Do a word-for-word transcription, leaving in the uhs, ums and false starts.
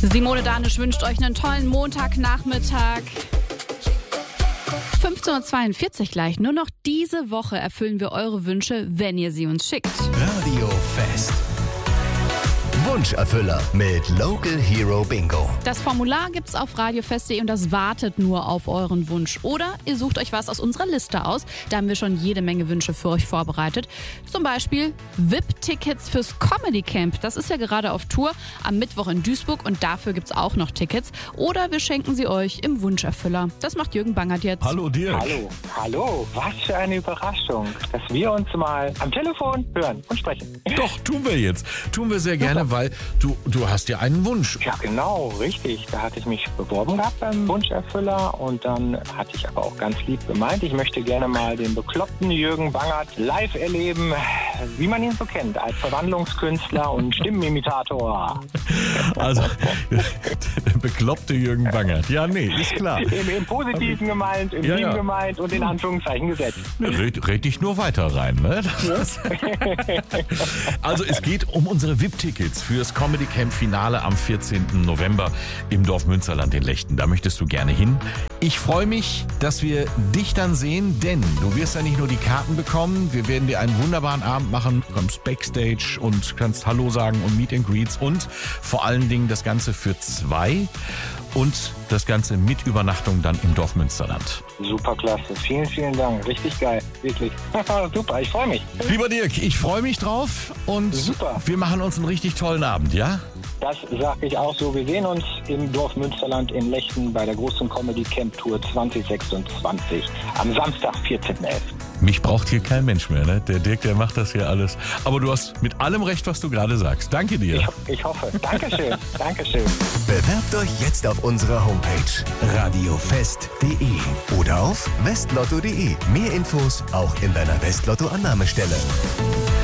Simone Danisch wünscht euch einen tollen Montagnachmittag. fünfzehn Uhr zweiundvierzig gleich. Nur noch diese Woche erfüllen wir eure Wünsche, wenn ihr sie uns schickt. Radio Fest. Wunscherfüller mit Local Hero Bingo. Das Formular gibt's auf radiofest punkt de und das wartet nur auf euren Wunsch. Oder ihr sucht euch was aus unserer Liste aus. Da haben wir schon jede Menge Wünsche für euch vorbereitet. Zum Beispiel V I P-Tickets fürs Comedy Camp. Das ist ja gerade auf Tour am Mittwoch in Duisburg und dafür gibt's auch noch Tickets. Oder wir schenken sie euch im Wunscherfüller. Das macht Jürgen Bangert jetzt. Hallo Dirk. Hallo, hallo. Was für eine Überraschung, dass wir uns mal am Telefon hören und sprechen. Doch, tun wir jetzt. Tun wir sehr gerne, weil du, du hast ja einen Wunsch. Ja, genau, richtig. Da hatte ich mich beworben gehabt beim Wunscherfüller und dann hatte ich aber auch ganz lieb gemeint, ich möchte gerne mal den bekloppten Jürgen Bangert live erleben, wie man ihn so kennt, als Verwandlungskünstler und Stimmenimitator. Also, der bekloppte Jürgen Bangert. Ja, nee, ist klar. Im, im Positiven gemeint, im Ja, Lieben ja. gemeint und in Anführungszeichen gesetzt. Red, red dich nur weiter rein, ne? Das ist also es geht um unsere V I P-Tickets fürs Comedy Camp Finale am vierzehnten November im Dorf Münsterland in Lechten. Da möchtest du gerne hin. Ich freue mich, dass wir dich dann sehen, denn du wirst ja nicht nur die Karten bekommen, wir werden dir einen wunderbaren Abend machen, du kommst Backstage und kannst Hallo sagen und Meet and Greets und vor allen Dingen das Ganze für zwei und das Ganze mit Übernachtung dann im Dorf Münsterland. Super klasse. Vielen, vielen Dank. Richtig geil. Wirklich. Super, ich freue mich. Lieber Dirk, ich freue mich drauf und Super. wir machen uns einen richtig tollen Abend, ja? Das sage ich auch so. Wir sehen uns im Dorf Münsterland in Lechten bei der großen Comedy Camp Tour zwanzig sechsundzwanzig am Samstag, vierzehnten elften Mich braucht hier kein Mensch mehr, ne? Der Dirk, der macht das hier alles. Aber du hast mit allem recht, was du gerade sagst. Danke dir. Ich, ich hoffe. Dankeschön. Dankeschön. Bewerbt euch jetzt auf unserer Homepage radiofest punkt de oder auf westlotto punkt de. Mehr Infos auch in deiner Westlotto-Annahmestelle.